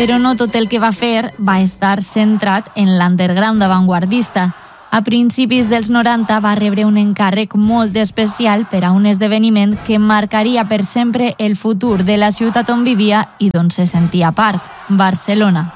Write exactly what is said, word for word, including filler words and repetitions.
però no tot el que va fer va estar centrat en l'underground avantguardista. A principis dels noranta va rebre un encàrrec molt especial per a un esdeveniment que marcaria per sempre el futur de la ciutat on vivia i d'on se sentia part, Barcelona.